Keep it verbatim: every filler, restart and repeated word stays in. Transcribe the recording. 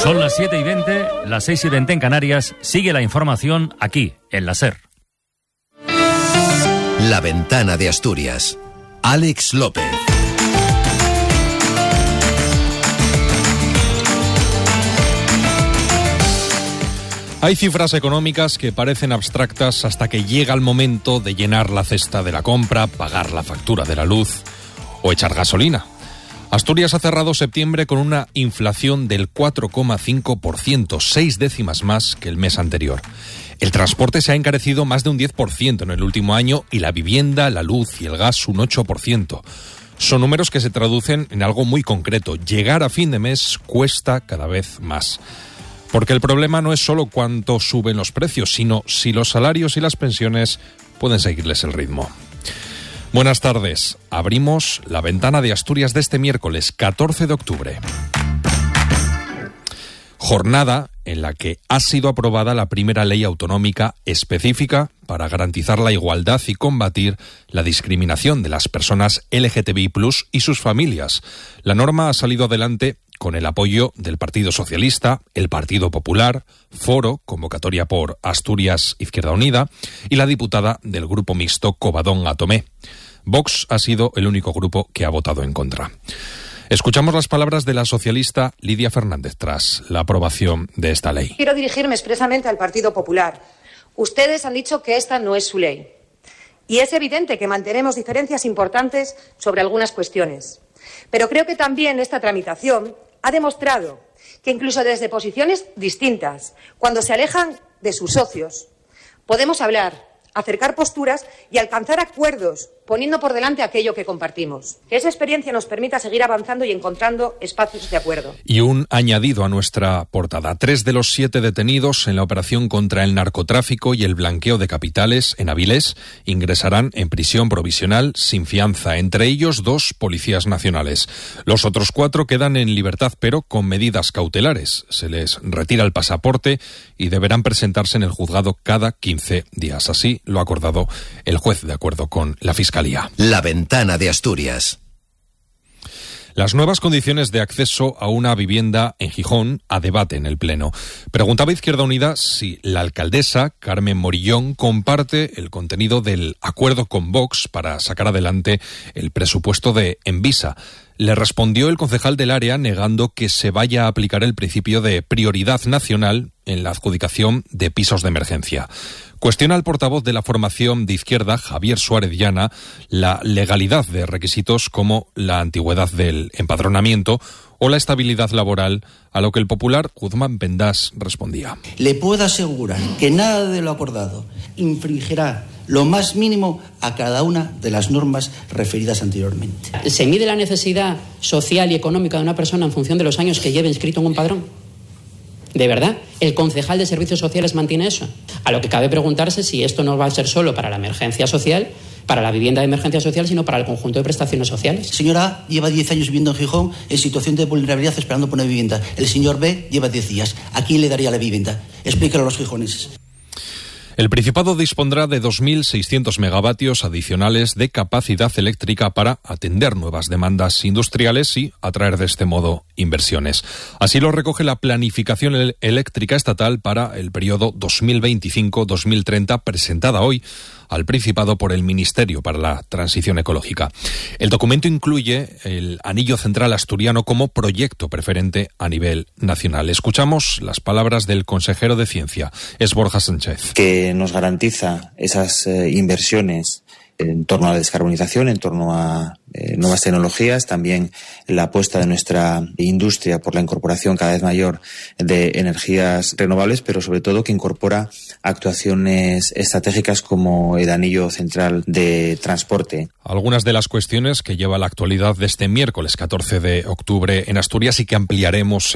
Son las siete y veinte, las seis y veinte en Canarias. Sigue la información aquí, en la SER. La Ventana de Asturias. Alex López. Hay cifras económicas que parecen abstractas hasta que llega el momento de llenar la cesta de la compra, pagar la factura de la luz o echar gasolina. Asturias ha cerrado septiembre con una inflación del cuatro coma cinco por ciento, seis décimas más que el mes anterior. El transporte se ha encarecido más de un diez por ciento en el último año y la vivienda, la luz y el gas un ocho por ciento. Son números que se traducen en algo muy concreto. Llegar a fin de mes cuesta cada vez más. Porque el problema no es solo cuánto suben los precios, sino si los salarios y las pensiones pueden seguirles el ritmo. Buenas tardes. Abrimos la ventana de Asturias de este miércoles catorce de octubre. Jornada en la que ha sido aprobada la primera ley autonómica específica para garantizar la igualdad y combatir la discriminación de las personas L G T B I plus, y sus familias. La norma ha salido adelante con el apoyo del Partido Socialista, el Partido Popular, Foro, convocatoria por Asturias Izquierda Unida, y la diputada del Grupo Mixto Covadonga Tomé. Vox ha sido el único grupo que ha votado en contra. Escuchamos las palabras de la socialista Lidia Fernández tras la aprobación de esta ley. Quiero dirigirme expresamente al Partido Popular. Ustedes han dicho que esta no es su ley. Y es evidente que mantenemos diferencias importantes sobre algunas cuestiones. Pero creo que también esta tramitación ha demostrado que incluso desde posiciones distintas, cuando se alejan de sus socios, podemos hablar, acercar posturas y alcanzar acuerdos, poniendo por delante aquello que compartimos. Que esa experiencia nos permita seguir avanzando y encontrando espacios de acuerdo. Y un añadido a nuestra portada. Tres de los siete detenidos en la operación contra el narcotráfico y el blanqueo de capitales en Avilés ingresarán en prisión provisional sin fianza, entre ellos dos policías nacionales. Los otros cuatro quedan en libertad, pero con medidas cautelares. Se les retira el pasaporte y deberán presentarse en el juzgado cada quince días. Así lo ha acordado el juez de acuerdo con la Fiscalía. La Ventana de Asturias. Las nuevas condiciones de acceso a una vivienda en Gijón a debate en el Pleno. Preguntaba Izquierda Unida si la alcaldesa, Carmen Morillón, comparte el contenido del acuerdo con Vox para sacar adelante el presupuesto de Envisa. Le respondió el concejal del área negando que se vaya a aplicar el principio de prioridad nacional en la adjudicación de pisos de emergencia. Cuestiona al portavoz de la formación de izquierda, Javier Suárez Llana, la legalidad de requisitos como la antigüedad del empadronamiento o la estabilidad laboral, a lo que el popular Guzmán Bendás respondía. Le puedo asegurar que nada de lo acordado infringirá lo más mínimo a cada una de las normas referidas anteriormente. ¿Se mide la necesidad social y económica de una persona en función de los años que lleve inscrito en un padrón? ¿De verdad? ¿El concejal de Servicios Sociales mantiene eso? A lo que cabe preguntarse si esto no va a ser solo para la emergencia social, para la vivienda de emergencia social, sino para el conjunto de prestaciones sociales. El señor A lleva diez años viviendo en Gijón en situación de vulnerabilidad esperando poner vivienda. El señor B lleva diez días. ¿A quién le daría la vivienda? Explíquelo a los gijoneses. El Principado dispondrá de dos mil seiscientos megavatios adicionales de capacidad eléctrica para atender nuevas demandas industriales y atraer de este modo inversiones. Así lo recoge la planificación eléctrica estatal para el periodo dos mil veinticinco a dos mil treinta, presentada hoy al Principado por el Ministerio para la Transición Ecológica. El documento incluye el anillo central asturiano como proyecto preferente a nivel nacional. Escuchamos las palabras del consejero de Ciencia, es Borja Sánchez. Que nos garantiza esas eh, inversiones en torno a la descarbonización, en torno a eh, nuevas tecnologías, también la apuesta de nuestra industria por la incorporación cada vez mayor de energías renovables, pero sobre todo que incorpora actuaciones estratégicas como el anillo central de transporte. Algunas de las cuestiones que lleva la actualidad de este miércoles catorce de octubre en Asturias y que ampliaremos